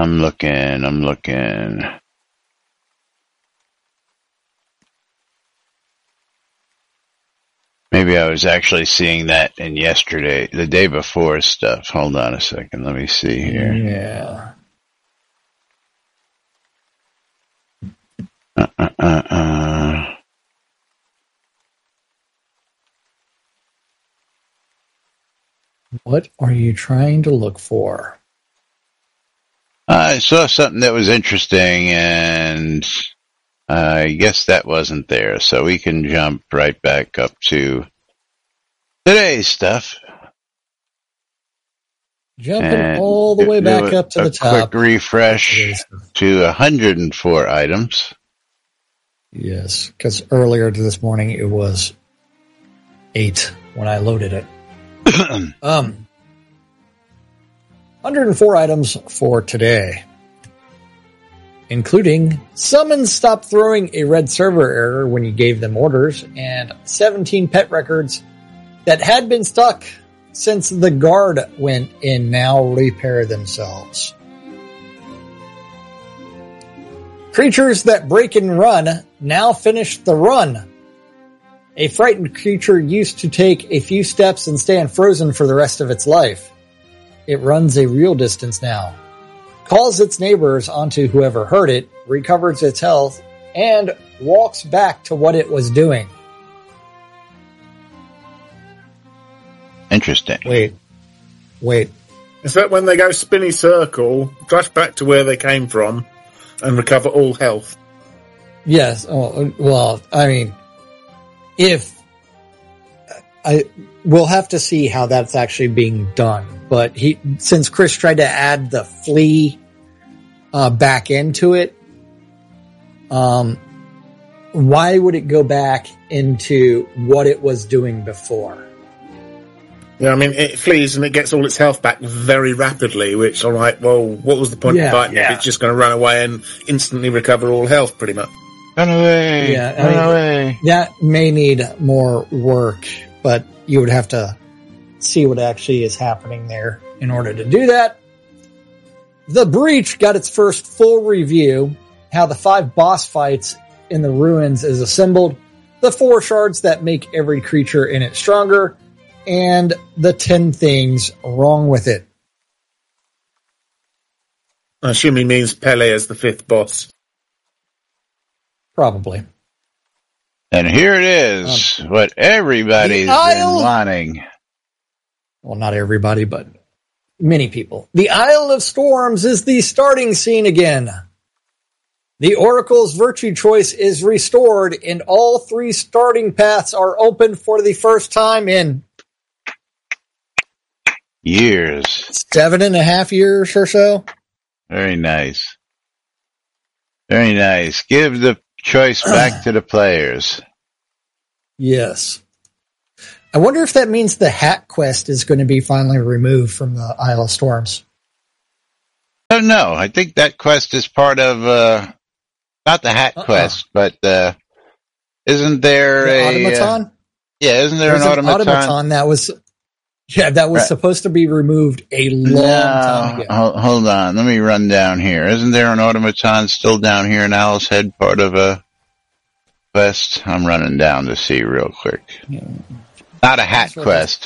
I'm looking. Maybe I was actually seeing that in the day before stuff. Hold on a second. Let me see here. Yeah. What are you trying to look for? I saw something that was interesting, and I guess that wasn't there. So we can jump right back up to today's stuff. Jumping all the way back up to the top. A quick refresh to 104 items. Yes, because earlier this morning it was 8 when I loaded it. 104 items for today, including summons stopped throwing a red server error when you gave them orders, and 17 pet records that had been stuck since the guard went in now repair themselves. Creatures that break and run now finish the run. A frightened creature used to take a few steps and stand frozen for the rest of its life. It runs a real distance now, calls its neighbors onto whoever hurt it, recovers its health, and walks back to what it was doing. Interesting. Wait. Is that when they go spinny circle, dash back to where they came from, and recover all health? Yes. Oh, well, I mean, we'll have to see how that's actually being done. But since Chris tried to add the flea back into it, why would it go back into what it was doing before? Yeah, I mean, it flees and it gets all its health back very rapidly, which, all right, well, what was the point of fighting if it's just going to run away and instantly recover all health, pretty much? Run away! Yeah, run away! That may need more work, but you would have to see what actually is happening there in order to do that. The Breach got its first full review, how the 5 boss fights in the ruins is assembled, the 4 shards that make every creature in it stronger, and the 10 things wrong with it. I assume he means Pele as the 5th boss. Probably. And here it is, what everybody's been wanting. Well, not everybody, but many people. The Isle of Storms is the starting scene again. The Oracle's virtue choice is restored, and all 3 starting paths are open for the first time in years. 7.5 years or so. Very nice. Very nice. Give the choice back to the players. Yes. I wonder if that means the hat quest is going to be finally removed from the Isle of Storms. I don't know. I think that quest is part of, not the hat quest, but, isn't there automaton? Isn't there an automaton? that was supposed to be removed a long time ago. Hold on. Let me run down here. Isn't there an automaton still down here in Owl's Head, part of a quest? I'm running down to see real quick. Yeah. Not a hat quest.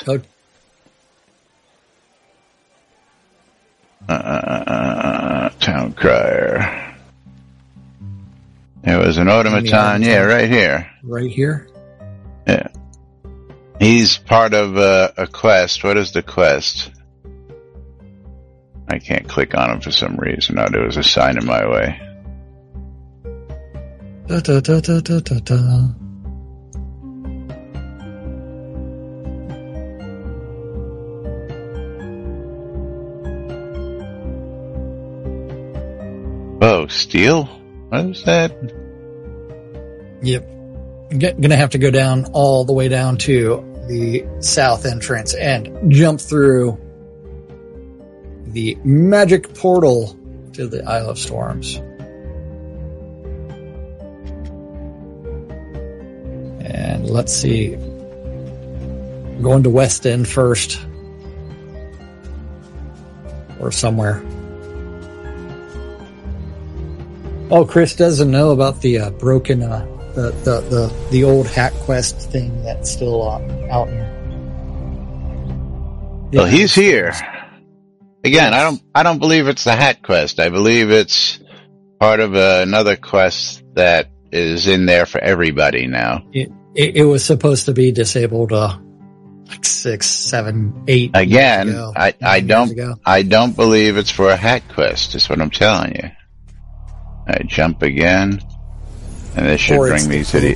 Town Crier. There was an automaton, right here. Right here? Yeah. He's part of a quest. What is the quest? I can't click on him for some reason. Oh, there was a sign in my way. Da, da, da, da, da, da, da. Oh, steel? What is that? Yep. Gonna have to go down all the way down to the south entrance and jump through the magic portal to the Isle of Storms. And let's see. Going to West End first. Or somewhere. Oh, Chris doesn't know about the broken the old Hat Quest thing that's still out in. Well, he's here. Again, I don't believe it's the Hat Quest. I believe it's part of another quest that is in there for everybody now. It was supposed to be disabled like 6, 7, 8 Again, years ago, I don't believe it's for a Hat Quest, is what I'm telling you. I jump again, and this should bring me to the...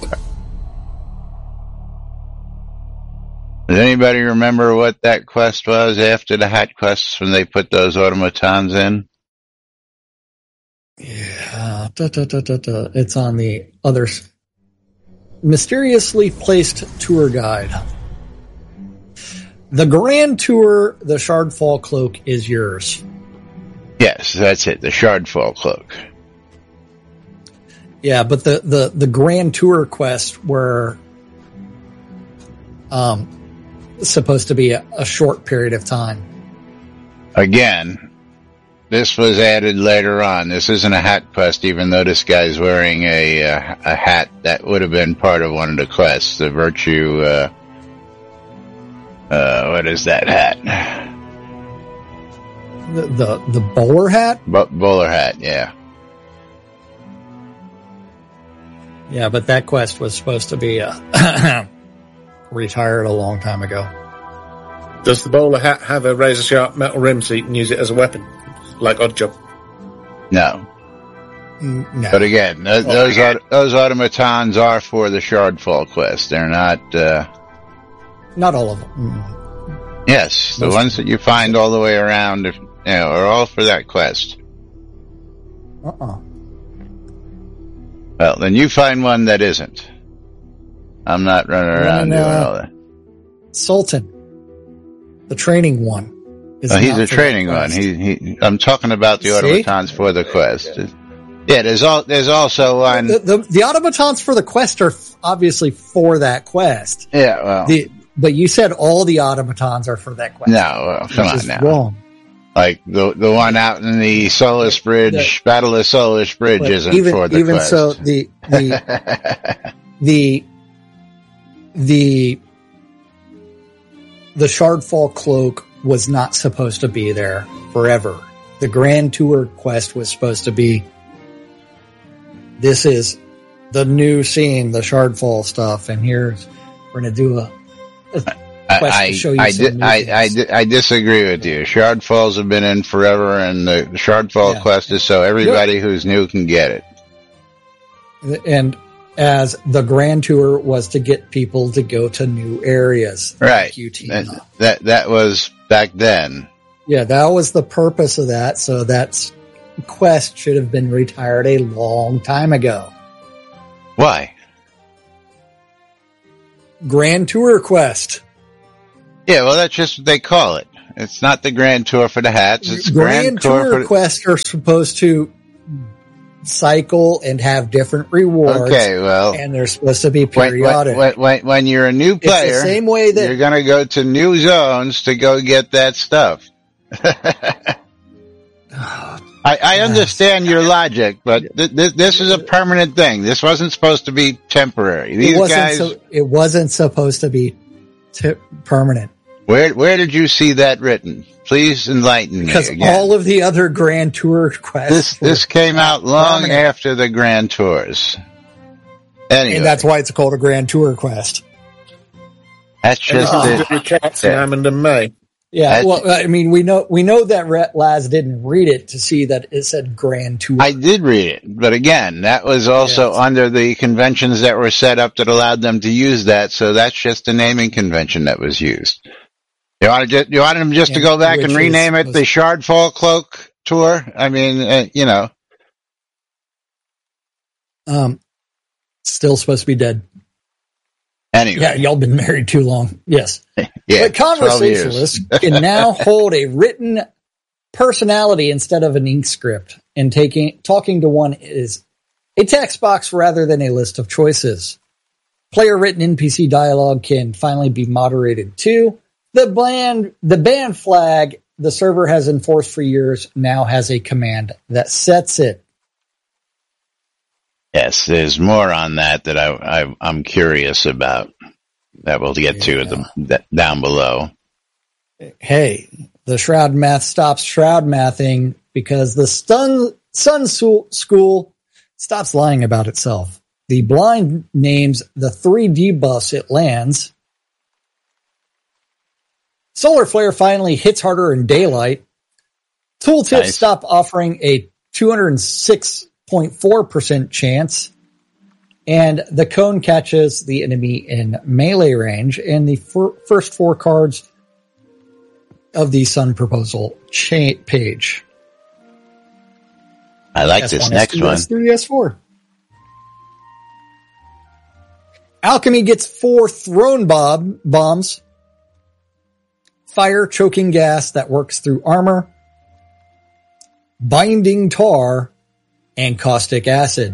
Does anybody remember what that quest was after the Hat Quests when they put those automatons in? Yeah, it's on the other mysteriously placed tour guide. The Grand Tour, the Shardfall Cloak is yours. Yes, that's it, the Shardfall Cloak. Yeah, but the Grand Tour quest were supposed to be a short period of time. Again, this was added later on. This isn't a hat quest, even though this guy's wearing a hat that would have been part of one of the quests. The Virtue, what is that hat? The bowler hat? Bowler hat, yeah. Yeah, but that quest was supposed to be retired a long time ago. Does the bowler hat have a razor sharp metal rim so you can use it as a weapon, like Oddjob? No. No. But again, those automatons are for the Shardfall quest. They're not. Not all of them. Yes, the ones that you find all the way around, are all for that quest. Well, then you find one that isn't. I'm not running around doing all that. Sultan, the training one. He's a training one. I'm talking about the automatons for the quest. Yeah, there's also one. The automatons for the quest are obviously for that quest. Yeah, well. But you said all the automatons are for that quest. No, come on now. Wrong. Like the one out in the Solus Bridge, Battle of Solus Bridge isn't for the even quest. So the Shardfall Cloak was not supposed to be there forever. The Grand Tour quest was supposed to be, this is the new scene, the Shardfall stuff, and we're going to do a quest to show you I disagree with you. Shardfalls have been in forever, and the Shardfall quest is so everybody who's new can get it. And as the Grand Tour was to get people to go to new areas. Right. That was back then. Yeah, that was the purpose of that. So that quest should have been retired a long time ago. Why? Grand Tour quest. Yeah, well, that's just what they call it. It's not the Grand Tour for the hats. It's Grand Tour quests are supposed to cycle and have different rewards. Okay, well, and they're supposed to be periodic. When you're a new player, it's the same way that you're going to go to new zones to go get that stuff. I understand your logic, but this is a permanent thing. This wasn't supposed to be temporary. It wasn't supposed to be permanent. Where did you see that written? Please enlighten me. Because all of the other Grand Tour quests. This came out long after the Grand Tours. Anyway. And that's why it's called a Grand Tour quest. That's just Cats and Hammond and May. Yeah, well, I mean, we know that Laz didn't read it to see that it said Grand Tour. I did read it, but again, that was also under the conventions that were set up that allowed them to use that. So that's just a naming convention that was used. You want them just to go back and rename it the Shardfall Cloak Tour? I mean, still supposed to be dead. Anyway. Yeah, y'all been married too long. Yes. Yeah, but conversationalists can now hold a written personality instead of an ink script, and talking to one is a text box rather than a list of choices. Player written NPC dialogue can finally be moderated too. The ban flag the server has enforced for years now has a command that sets it. Yes, there's more on that I'm curious about that we'll get to down below. Hey, the Shroud Math stops Shroud Mathing because the Sun School stops lying about itself. The blind names the 3 debuffs it lands. Solar Flare finally hits harder in daylight. Tooltips stop offering a 206.4% chance. And the cone catches the enemy in melee range. And the first 4 cards of the Sun Proposal page. I like S1, this next S2, one. S3, S4. Alchemy gets 4 thrown bombs. Fire choking gas that works through armor. Binding tar. And caustic acid.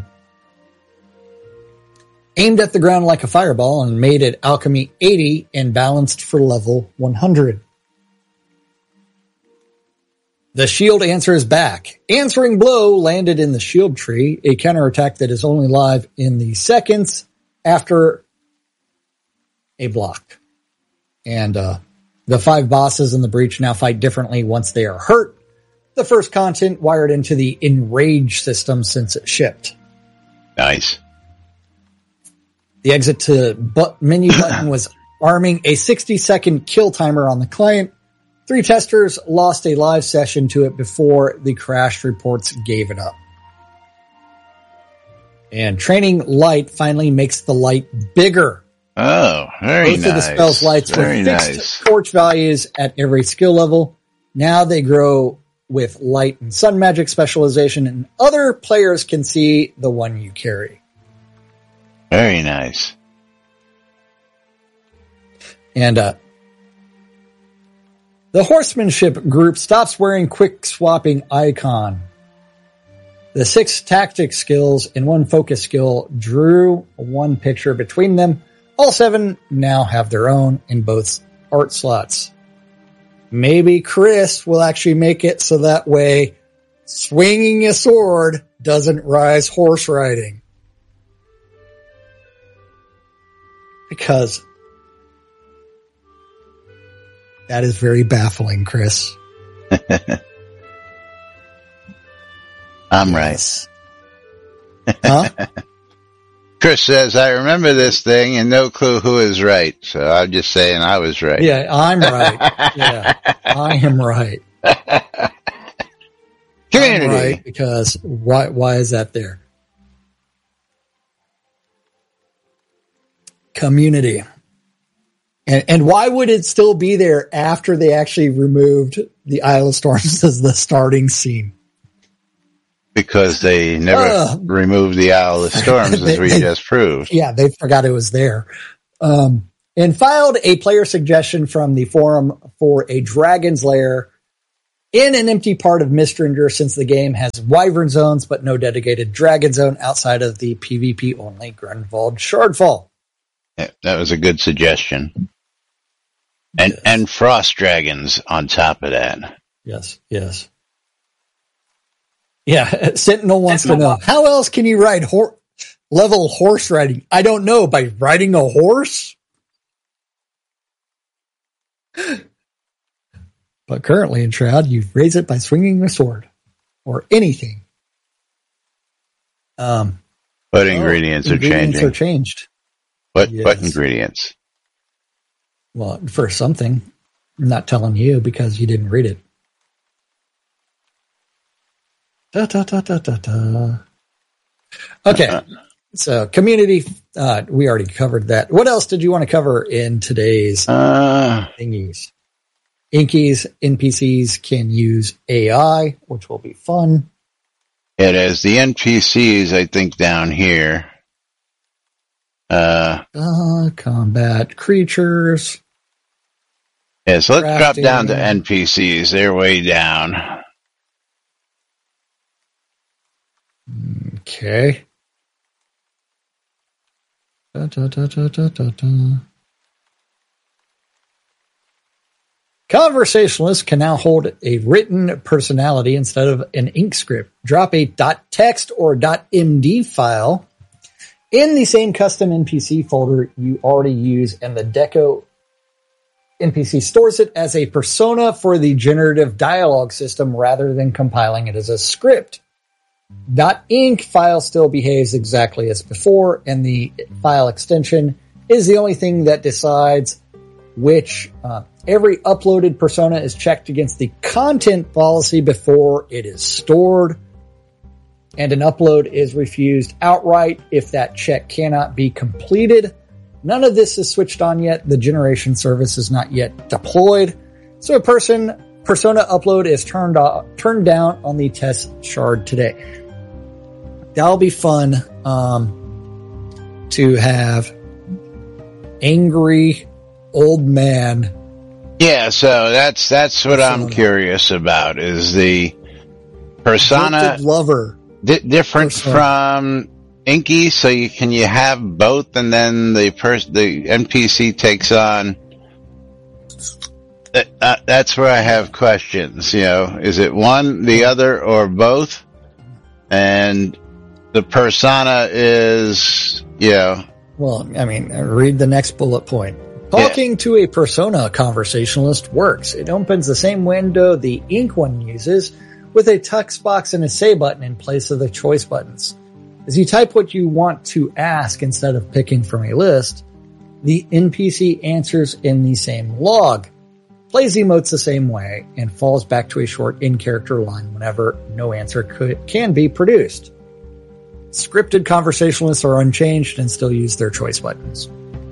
Aimed at the ground like a fireball and made at Alchemy 80 and balanced for level 100. The shield answers back. Answering Blow landed in the shield tree, a counterattack that is only live in the seconds after a block. And the 5 bosses in the breach now fight differently once they are hurt. The first content wired into the Enrage system since it shipped. Nice. The exit to menu button was arming a 60-second kill timer on the client. 3 testers lost a live session to it before the crash reports gave it up. And Training Light finally makes the light bigger. Oh, very nice. Both of the spell's lights very with fixed torch values at every skill level. Now they grow with light and sun magic specialization, and other players can see the one you carry. Very nice. And the Horsemanship group stops wearing quick swapping icon. The 6 tactic skills and 1 focus skill drew 1 picture between them. All 7 now have their own in both art slots. Maybe Chris will actually make it so that way swinging a sword doesn't rise horse riding. Because that is very baffling, Chris. I'm right. Huh? Chris says, I remember this thing and no clue who is right. So I'm just saying I was right. Yeah, I'm right. Yeah, I am right. Community. I'm right because why is that there? Community. And why would it still be there after they actually removed the Isle of Storms as the starting scene? Because they never removed the Isle of Storms, as we just proved. Yeah, they forgot it was there. And filed a player suggestion from the forum for a Dragon's Lair in an empty part of Mistringer, since the game has Wyvern zones, but no dedicated Dragon zone outside of the PvP-only Grunwald Shardfall. Yeah, that was a good suggestion. And Frost Dragons on top of that. Yes, yes. Yeah, Sentinel wants to know, how else can you ride level horse riding? I don't know, by riding a horse? But currently in Shroud, you raise it by swinging a sword. Or anything. But ingredients are changing. Ingredients are changed. What ingredients? Well, for something. I'm not telling you because you didn't read it. Okay, so community, we already covered that. What else did you want to cover in today's thingies? Inkies, NPCs can use AI, which will be fun. It is the NPCs, I think, down here. Combat creatures. Yeah, so let's drop down to NPCs. They're way down. Okay. Conversationalists can now hold a written personality instead of an ink script. Drop a .text or .md file in the same custom NPC folder you already use, and the Deco NPC stores it as a persona for the generative dialogue system rather than compiling it as a script. .inc file still behaves exactly as before, and the file extension is the only thing that decides which every uploaded persona is checked against the content policy before it is stored, and an upload is refused outright if that check cannot be completed. None of this is switched on yet. The generation service is not yet deployed, so a persona upload is turned down on the test shard today. That'll be fun to have angry old man. Yeah, so that's what I'm curious about. Is the persona lover different from Inky? So you have both, and then the NPC takes on. That's where I have questions. Is it one, the other, or both? And the persona is, Well, I mean, read the next bullet point. Talking to a persona conversationalist works. It opens the same window the ink one uses, with a text box and a say button in place of the choice buttons. As you type what you want to ask instead of picking from a list, the NPC answers in the same log, plays emotes the same way, and falls back to a short in-character line whenever no answer can be produced. Scripted conversationalists are unchanged and still use their choice buttons.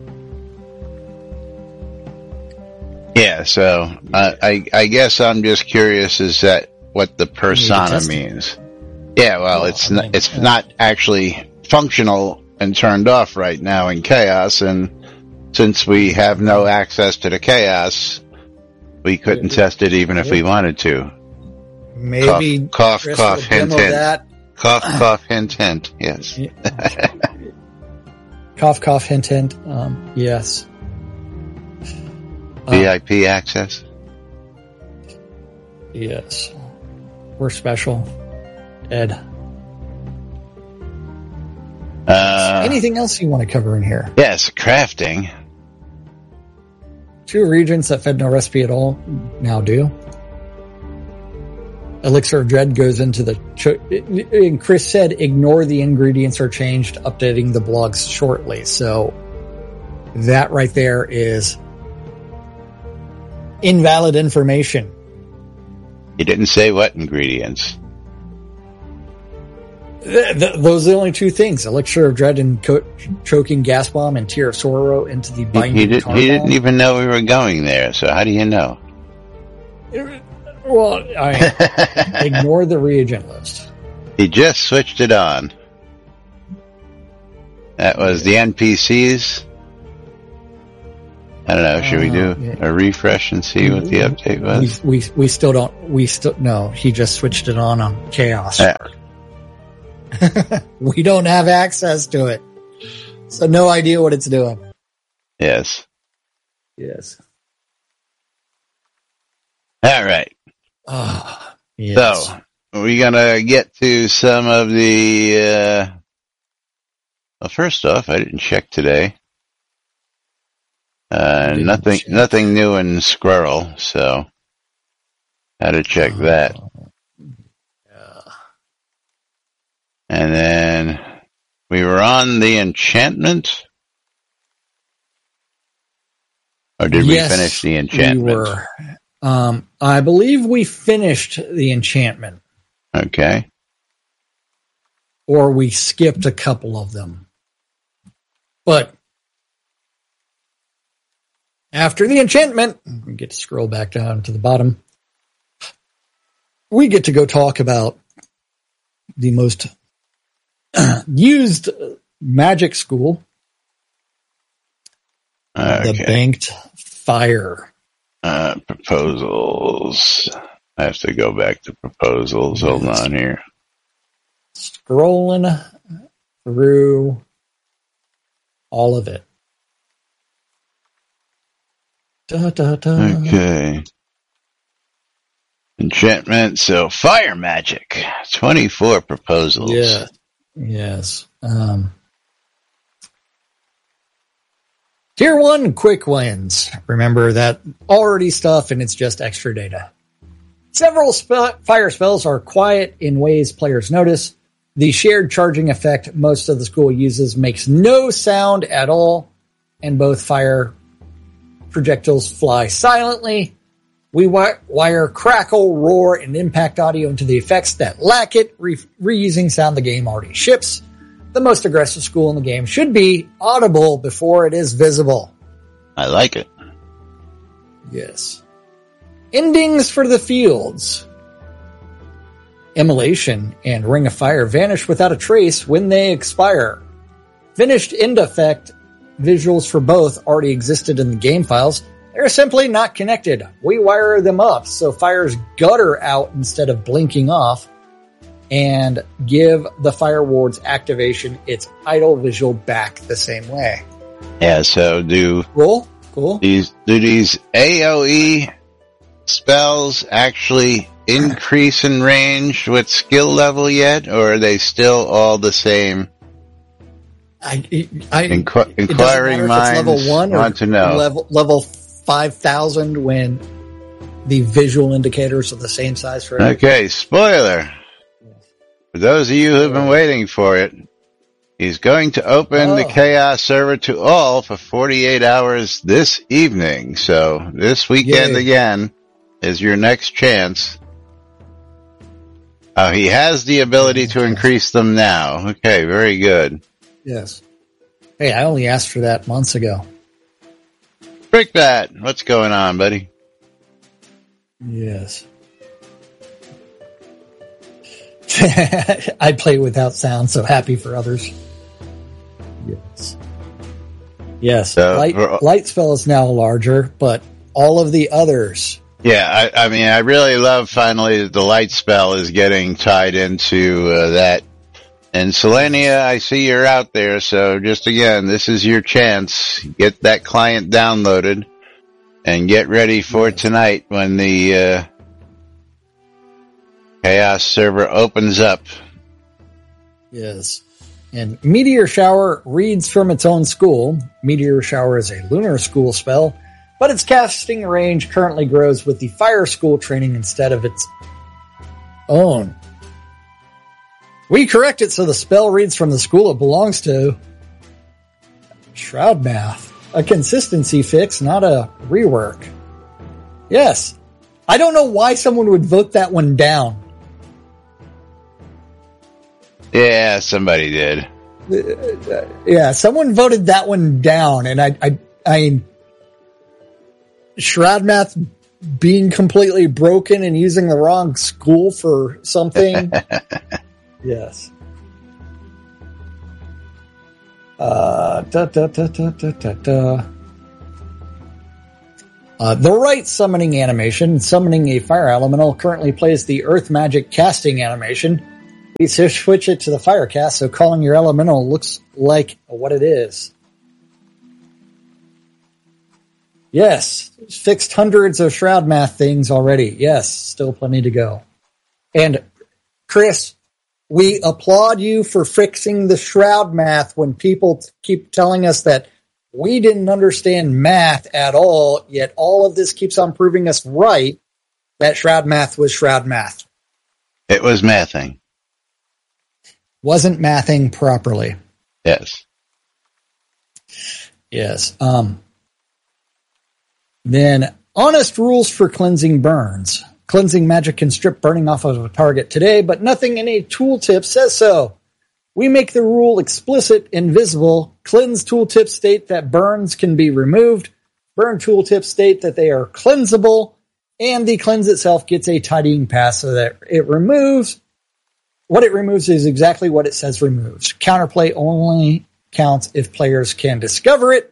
Yeah, so I guess I'm just curious, is that what the persona means? Yeah, well, it's not actually functional and turned off right now in Chaos, and since we have no access to the Chaos, we couldn't test it even if we wanted to. Maybe cough, hint, hint. Cough, cough, hint, hint. Yes. Cough, hint, hint. Yes. VIP access? Yes. We're special. Ed. Anything else you want to cover in here? Yes, crafting. 2 regions that fed no recipe at all now do. Elixir of Dread goes into the... and Chris said, ignore the ingredients are changed, updating the blogs shortly. So that right there is invalid information. You didn't say what ingredients. Those are the only 2 things. Elixir of Dread and choking gas bomb and Tear of Sorrow into the binding he didn't even know we were going there, so how do you know? Well, ignore the reagent list. He just switched it on. That was the NPCs. I don't know. Should we do a refresh and see what the update was? We still don't. No, he just switched it on Chaos. We don't have access to it, so no idea what it's doing. Yes. All right. Yes. So we're gonna get to some of the. Well, first off, I didn't check today. Nothing new in Squirrel, so had to check that. And then we were on the enchantment, or did we finish the enchantment? We were. I believe we finished the enchantment. Okay. Or we skipped a couple of them. But after the enchantment, we get to scroll back down to the bottom. We get to go talk about the most used magic school. Okay. The Banked Fire. Proposals. I have to go back to proposals. Hold on here. Scrolling through all of it. Okay. Enchantment, so fire magic. 24 proposals. Yeah. Yes. Tier 1 quick wins. Remember that already stuff and it's just extra data. Several fire spells are quiet in ways players notice. The shared charging effect most of the school uses makes no sound at all, and both fire projectiles fly silently. We wire crackle, roar, and impact audio into the effects that lack it, reusing sound the game already ships. The most aggressive school in the game should be audible before it is visible. I like it. Yes. Endings for the fields. Immolation and Ring of Fire vanish without a trace when they expire. Finished end effect visuals for both already existed in the game files. They're simply not connected. We wire them up so fires gutter out instead of blinking off, and give the Fire Ward's activation its idle visual back the same way. Yeah, so Cool. These AoE spells actually increase in range with skill level yet, or are they still all the same? Inquiring minds level 1 want to know. Level 5,000 when the visual indicators are the same size for everyone. Okay, spoiler. For those of you who have been waiting for it, he's going to open the Chaos server to all for 48 hours this evening. So this weekend again is your next chance. He has the ability to increase them now. Okay, very good. Yes. Hey, I only asked for that months ago. Brickbat, what's going on, buddy? Yes. I play without sound, so happy for others. Yes. Yes. So, light spell is now larger, but all of the others. Yeah, I mean, I really love finally the light spell is getting tied into that. And Selenia, I see you're out there, so just again, this is your chance. Get that client downloaded and get ready for tonight when the Chaos server opens up. Yes. And Meteor Shower reads from its own school. Meteor Shower is a lunar school spell, but its casting range currently grows with the Fire School training instead of its own. We correct it so the spell reads from the school it belongs to. Shroud Math. A consistency fix, not a rework. Yes. I don't know why someone would vote that one down. Yeah, somebody did. Yeah, someone voted that one down, and I mean, Shroud Math being completely broken and using the wrong school for something. Yes. The right summoning animation, summoning a fire elemental, currently plays the earth magic casting animation. You switch it to the fire cast, so calling your elemental looks like what it is. Yes, fixed hundreds of Shroud Math things already. Yes, still plenty to go. And Chris, we applaud you for fixing the Shroud Math when people keep telling us that we didn't understand math at all, yet all of this keeps on proving us right that Shroud Math was Shroud Math. It was mathing. Wasn't mathing properly. Yes. Yes. Then, honest rules for cleansing burns. Cleansing magic can strip burning off of a target today, but nothing in a tooltip says so. We make the rule explicit and visible. Cleanse tooltips state that burns can be removed. Burn tooltips state that they are cleansable, and the cleanse itself gets a tidying pass so that it removes. What it removes is exactly what it says removes. Counterplay only counts if players can discover it.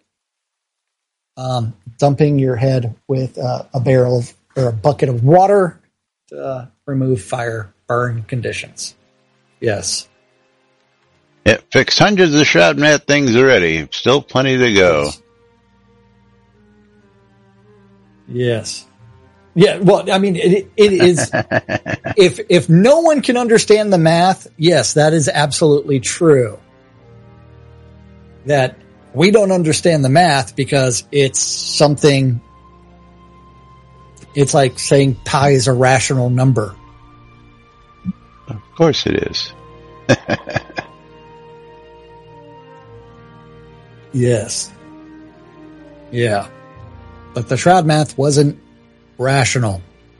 Dumping your head with a barrel of, or a bucket of water to remove fire burn conditions. Yes. Yeah, fixed hundreds of Shroud Math things already. Still plenty to go. Yes. Yeah, well, I mean, it is, if no one can understand the math, yes, that is absolutely true. That we don't understand the math because it's something, it's like saying pi is a rational number. Of course it is. Yes. Yeah. But the Shroud math wasn't rational.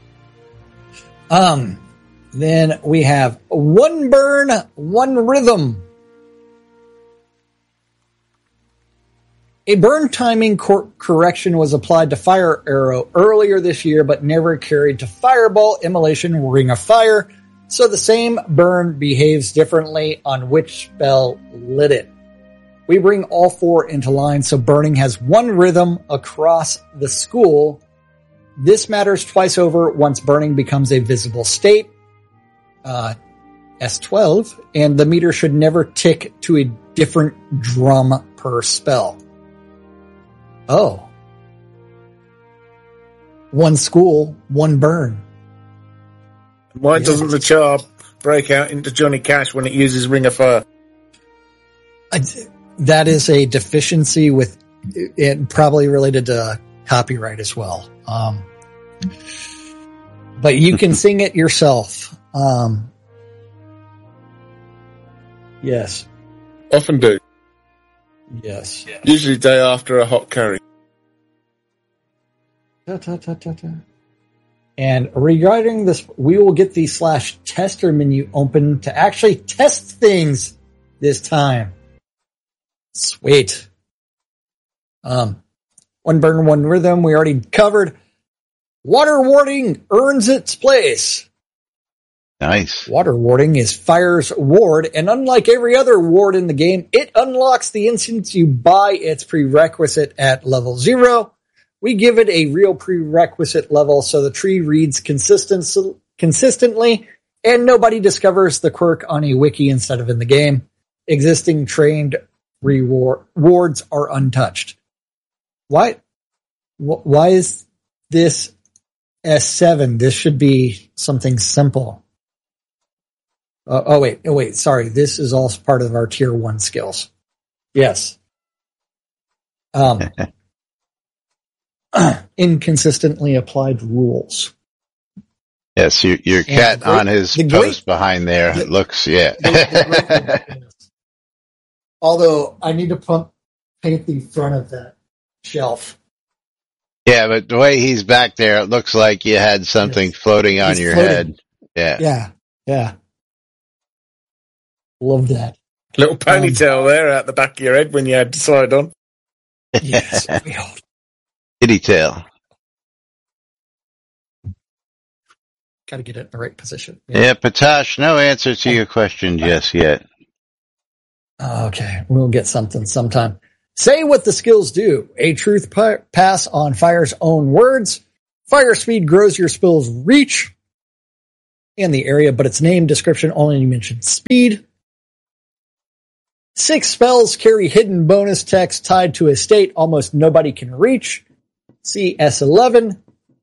Then we have one burn, one rhythm. A burn timing correction was applied to Fire Arrow earlier this year, but never carried to Fireball, Immolation, Ring of Fire, so the same burn behaves differently on which spell lit it. We bring all four into line, so burning has one rhythm across the school. This matters twice over once burning becomes a visible state, S12, and the meter should never tick to a different drum per spell. Oh. One school, one burn. Why doesn't the char break out into Johnny Cash when it uses Ring of Fire? That is a deficiency with it, probably related to copyright as well. But you can sing it yourself. Yes. Often do. Yes. Usually day after a hot curry. And regarding this, we will get the /tester menu open to actually test things this time. Sweet. One burn, one rhythm. We already covered. Water warding earns its place. Nice. Water warding is Fire's ward, and unlike every other ward in the game, it unlocks the instant you buy its prerequisite at level 0. We give it a real prerequisite level so the tree reads consistently, and nobody discovers the quirk on a wiki instead of in the game. Existing trained wards are untouched. Why is this S7? This should be something simple. Oh wait, sorry. This is also part of our tier 1 skills. Yes. Inconsistently applied rules. Yes, your cat on his post behind there looks, yeah. Although I need to paint the front of that shelf. Yeah, but the way he's back there, it looks like you had something floating on your head. Yeah. Yeah. Love that. Little ponytail there at the back of your head when you had to slide on. Yes. Kitty tail. Got to get it in the right position. Yeah, Patash, no answer to your question just yet. Okay, we'll get something sometime. Say what the skills do. A truth pass on Fire's own words. Fire speed grows your spell's reach in the area, but its name description only mentions speed. 6 spells carry hidden bonus text tied to a state almost nobody can reach. See S11.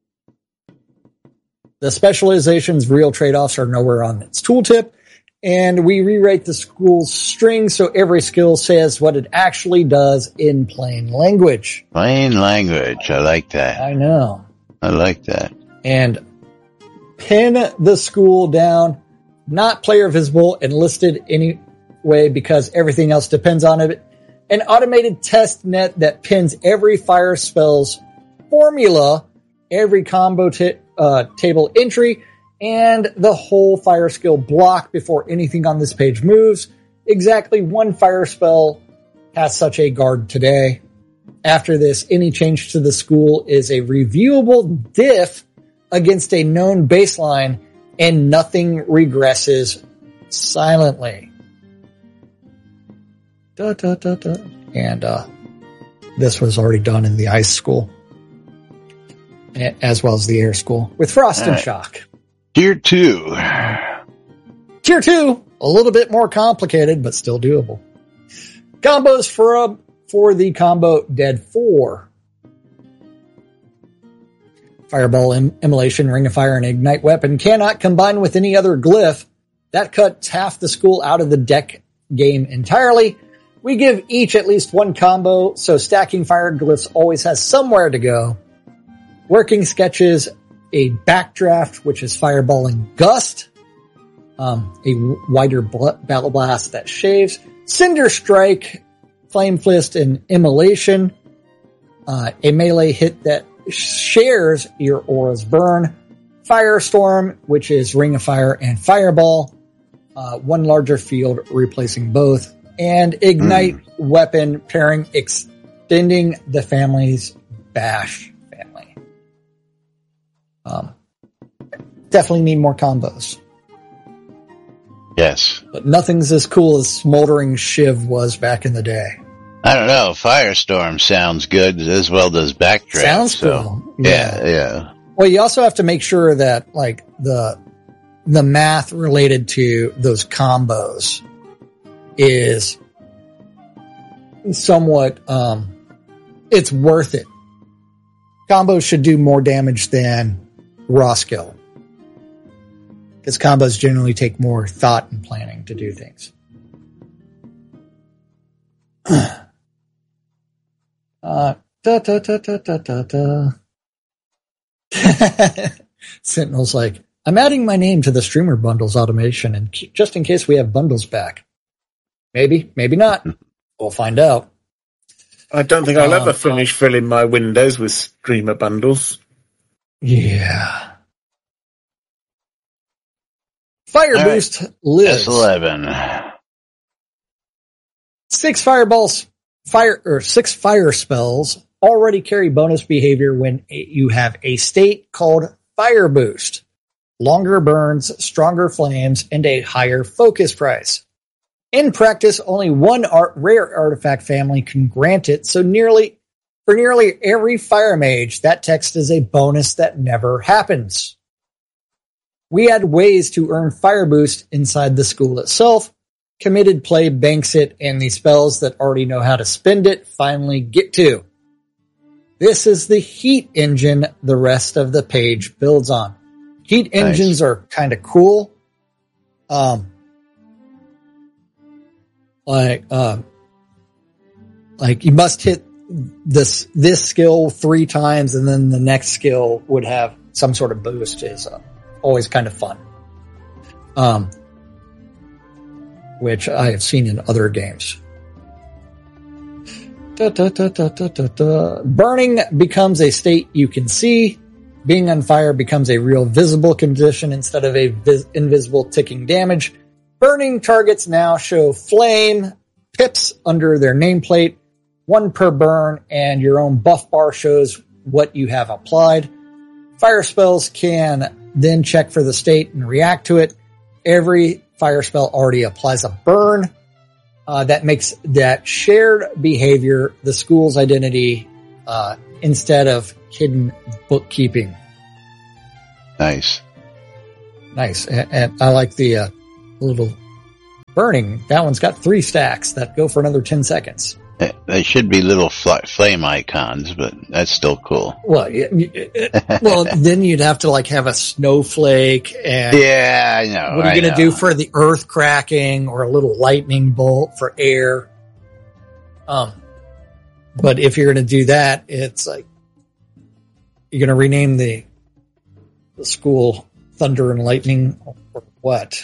The specialization's real trade-offs are nowhere on its tooltip. And we rewrite the school's string so every skill says what it actually does in plain language. Plain language. I like that. I know. I like that. And pin the school down, not player visible and listed anyway because everything else depends on it. An automated test net that pins every fire spell's formula, every combo table entry, and the whole fire skill block before anything on this page moves. Exactly 1 fire spell has such a guard today. After this, any change to the school is a reviewable diff against a known baseline, and nothing regresses silently. And this was already done in the ice school, as well as the air school, with Frost and Shock. Tier 2. Tier 2, a little bit more complicated, but still doable. Combos for the combo Dead 4. Fireball, Immolation, Ring of Fire, and Ignite weapon cannot combine with any other glyph. That cuts half the school out of the deck game entirely. We give each at least one combo, so stacking fire glyphs always has somewhere to go. Working sketches, a backdraft, which is Fireball and Gust. A wider Battle Blast that shaves. Cinder Strike, Flame Fist, and Immolation. A melee hit that shares your aura's burn. Firestorm, which is Ring of Fire and Fireball. One larger field replacing both. And Ignite weapon pairing, extending the family's bash family. Definitely need more combos. Yes. But nothing's as cool as Smoldering Shiv was back in the day. I don't know. Firestorm sounds good, as well does Backdraft. Sounds cool. Yeah. Well, you also have to make sure that like the math related to those combos is somewhat it's worth it. Combos should do more damage than raw skill, because combos generally take more thought and planning to do things. Sentinel's like, I'm adding my name to the streamer bundles automation, and just in case we have bundles back. Maybe, maybe not. We'll find out. I don't think I'll ever finish filling my windows with streamer bundles. Yeah. Fire Boost lives. S11. 6 fireballs, six fire spells already carry bonus behavior when you have a state called Fire Boost. Longer burns, stronger flames, and a higher focus price. In practice, only one rare artifact family can grant it, so for nearly every fire mage, that text is a bonus that never happens. We add ways to earn Fire Boost inside the school itself. Committed play banks it, and the spells that already know how to spend it finally get to. This is the heat engine the rest of the page builds on. Heat engines are kind of cool. Like you must hit this skill 3 times, and then the next skill would have some sort of boost. Is always kind of fun. Which I have seen in other games. Burning becomes a state you can see. Being on fire becomes a real visible condition instead of a invisible ticking damage. Burning targets now show flame pips under their nameplate, 1 per burn, and your own buff bar shows what you have applied. Fire spells can then check for the state and react to it. Every fire spell already applies a burn. That makes that shared behavior the school's identity instead of hidden bookkeeping. Nice. And I like the little burning. That one's got 3 stacks that go for another 10 seconds. They should be little flame icons, but that's still cool. Well, then you'd have to like have a snowflake and I know. What are you going to do for the earth cracking, or a little lightning bolt for air? But if you're going to do that, it's like you're going to rename the school Thunder and Lightning or what?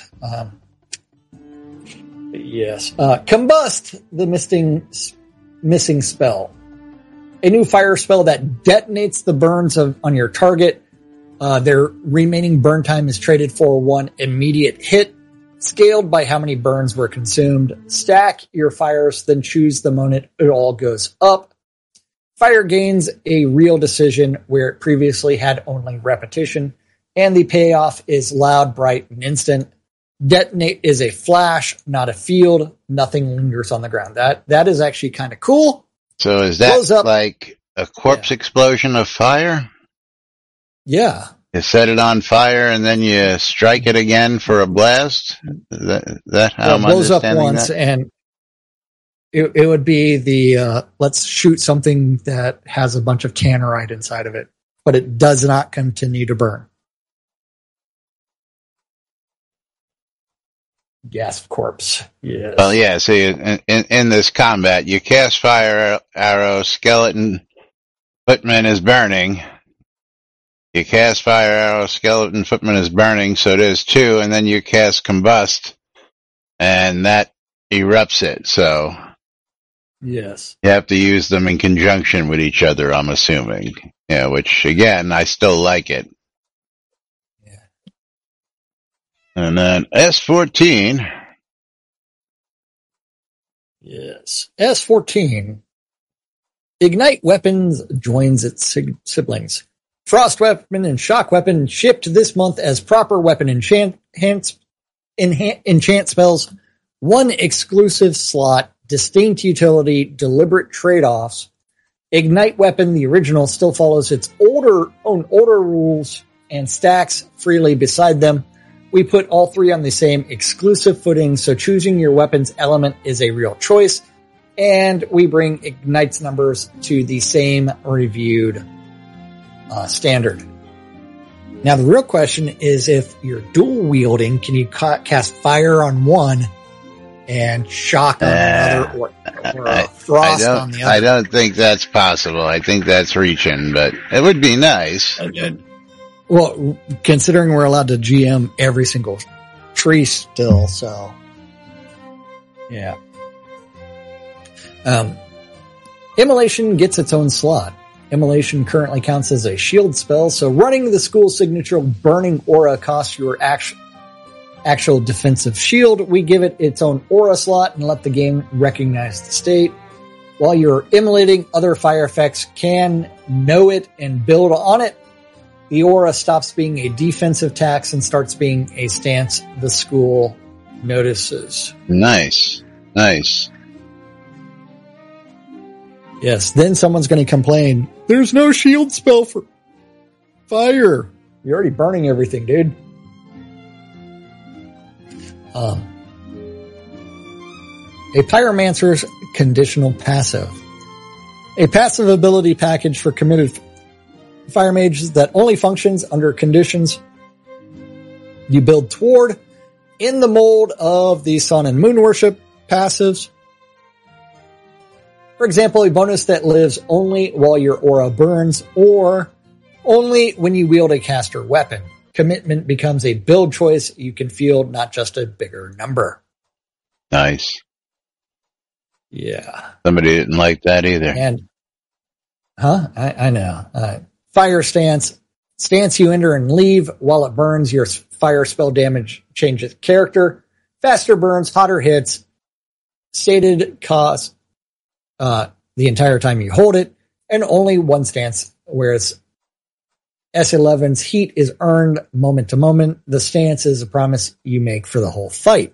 Yes. Combust, the missing spell. A new fire spell that detonates the burns on your target. Their remaining burn time is traded for 1 immediate hit, scaled by how many burns were consumed. Stack your fires, then choose the moment it all goes up. Fire gains a real decision where it previously had only repetition, and the payoff is loud, bright, and instant. Detonate is a flash, not a field. Nothing lingers on the ground. That is actually kind of cool. So is that like a corpse explosion of fire? Yeah. You set it on fire and then you strike it again for a blast? Is that how I'm understanding that? It blows up once, and it would be the let's shoot something that has a bunch of tannerite inside of it but it does not continue to burn. Gasp corpse. Yes. Well, yeah, see, in this combat, you cast fire arrow, skeleton, footman is burning. You cast fire arrow, skeleton, footman is burning, so there's two, and then you cast combust, and that erupts it, so. Yes. You have to use them in conjunction with each other, I'm assuming. Yeah, which, again, I still like it. Yeah. And then S14. Yes. S14. Ignite Weapons joins its siblings. Frost Weapon and Shock Weapon shipped this month as proper weapon enchant spells. One exclusive slot, distinct utility, deliberate trade-offs. Ignite Weapon, the original, still follows its own order rules and stacks freely beside them. We put all three on the same exclusive footing, so choosing your weapon's element is a real choice. And we bring Ignite's numbers to the same reviewed standard. Now, the real question is, if you're dual wielding, can you cast fire on one and shock on another, or frost on the other? I don't think that's possible. I think that's reaching, but it would be nice. Well, considering we're allowed to GM every single tree still, so yeah. Immolation gets its own slot. Immolation currently counts as a shield spell, so running the school signature burning aura costs your actual defensive shield. We give it its own aura slot and let the game recognize the state. While you're immolating, other fire effects can know it and build on it. The aura stops being a defensive tax and starts being a stance the school notices. Nice. Yes, then someone's going to complain, there's no shield spell for fire. You're already burning everything, dude. A Pyromancer's conditional passive. A passive ability package for committed fire mages that only functions under conditions you build toward, in the mold of the Sun and Moon Worship passives. For example, a bonus that lives only while your aura burns, or only when you wield a caster weapon. Commitment becomes a build choice you can field, not just a bigger number. Nice. Yeah. Somebody didn't like that either. And, I know. Fire stance you enter and leave. While it burns, your fire spell damage changes character. Faster burns, hotter hits. Stated cost the entire time you hold it, and only one stance, whereas S11's heat is earned moment to moment. The stance is a promise you make for the whole fight.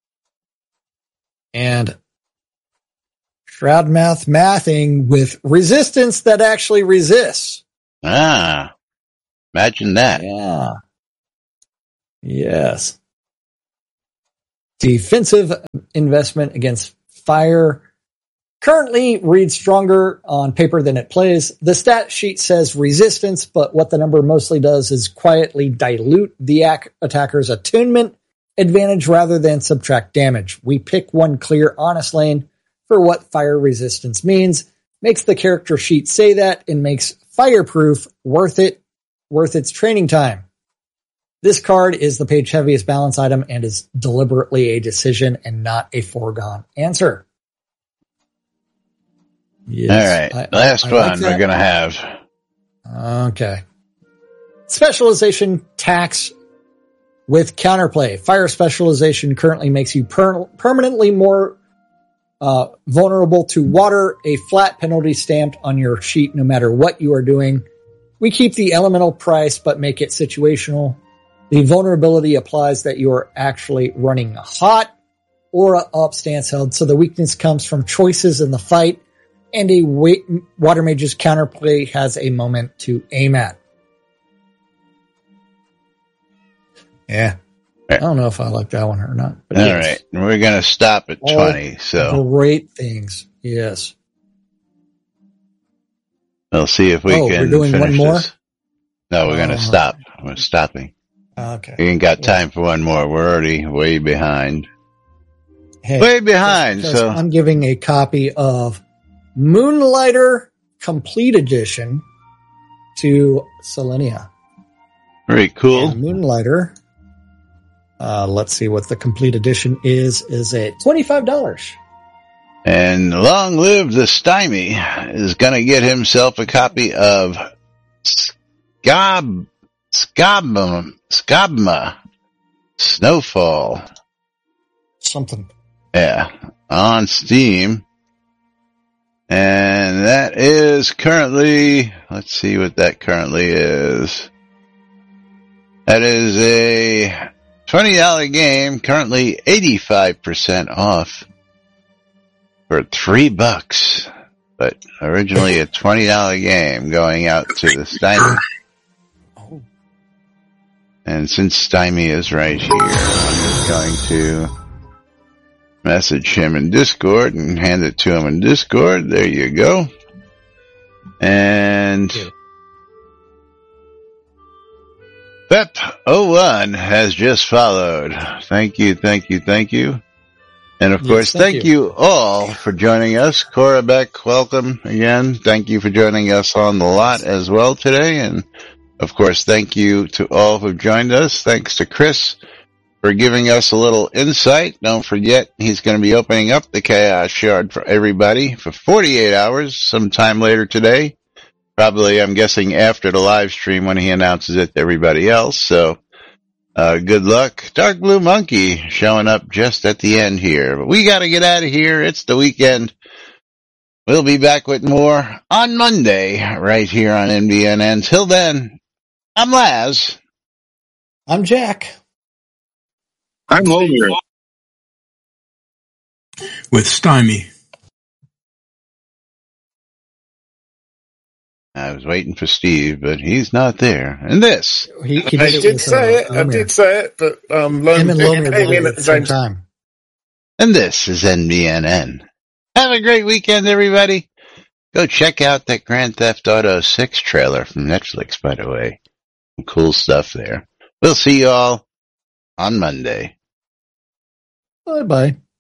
And Shroudmouth mathing with resistance that actually resists. Ah, imagine that. Yeah. Yes. Defensive investment against fire currently reads stronger on paper than it plays. The stat sheet says resistance, but what the number mostly does is quietly dilute the attacker's attunement advantage rather than subtract damage. We pick one clear, honest lane for what fire resistance means, makes the character sheet say that, and makes fireproof worth its training time. This card is the page heaviest balance item and is deliberately a decision and not a foregone answer. Yes. All right. Last one we're going to have. Okay. Specialization tax with counterplay. Fire specialization currently makes you permanently more vulnerable to water, a flat penalty stamped on your sheet no matter what you are doing. We keep the elemental price but make it situational. The vulnerability applies that you are actually running hot, aura up, stance held, so the weakness comes from choices in the fight. And a Water Mage's counterplay has a moment to aim at. Yeah. I don't know if I like that one or not. But all right. We're going to stop at 20. So great things. Yes. We'll see if we can we're doing finish one more? this. No, we're going to stop. We're stopping. Okay. We ain't got time for one more. We're already way behind. Hey, way behind. So I'm giving a copy of Moonlighter Complete Edition to Selenia. Very cool. And Moonlighter, let's see what the Complete Edition is at $25. And long live the Stymie is going to get himself a copy of Skabma Snowfall. Something. Yeah, on Steam. And that is currently, let's see what that currently is. That is a $20 game, currently 85% off for $3. But originally a $20 game going out to the Stymie. And since Stymie is right here, I'm just going to message him in Discord and hand it to him in Discord. There you go. And Pep01 has just followed. Thank you. And of course, thank you all for joining us. Cora Beck, welcome again. Thank you for joining us on the lot as well today. And of course, thank you to all who've joined us. Thanks to Chris for giving us a little insight. Don't forget, he's going to be opening up the Chaos Shard for everybody for 48 hours sometime later today. Probably, I'm guessing, after the live stream when he announces it to everybody else. So, good luck. Dark Blue Monkey showing up just at the end here. But we got to get out of here. It's the weekend. We'll be back with more on Monday right here on NBN. Until then, I'm Laz. I'm Jack. I'm over with Stymie. I was waiting for Steve, but he's not there. And this. I did say it, but Loman came in at the same time. And this is NBNN. Have a great weekend, everybody. Go check out that Grand Theft Auto 6 trailer from Netflix, by the way. Some cool stuff there. We'll see you all on Monday. Bye-bye.